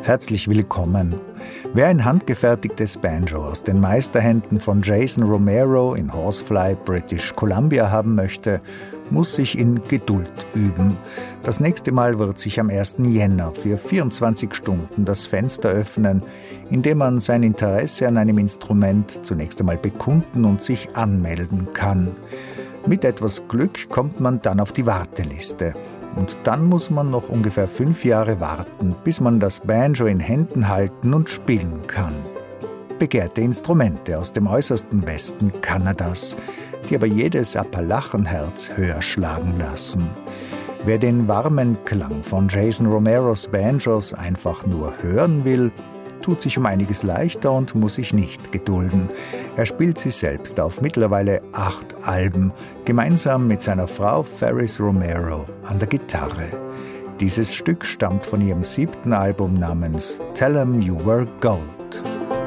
Herzlich willkommen. Wer ein handgefertigtes Banjo aus den Meisterhänden von Jason Romero in Horsefly, British Columbia haben möchte, muss sich in Geduld üben. Das nächste Mal wird sich am 1. Jänner für 24 Stunden das Fenster öffnen, in dem man sein Interesse an einem Instrument zunächst einmal bekunden und sich anmelden kann. Mit etwas Glück kommt man dann auf die Warteliste. Und dann muss man noch ungefähr 5 Jahre warten, bis man das Banjo in Händen halten und spielen kann. Begehrte Instrumente aus dem äußersten Westen Kanadas, die aber jedes Appalachenherz höher schlagen lassen. Wer den warmen Klang von Jason Romeros Banjos einfach nur hören will, tut sich um einiges leichter und muss sich nicht gedulden. Er spielt sie selbst auf mittlerweile 8 Alben, gemeinsam mit seiner Frau Ferris Romero an der Gitarre. Dieses Stück stammt von ihrem 7. Album namens Tell 'em You Were Gold.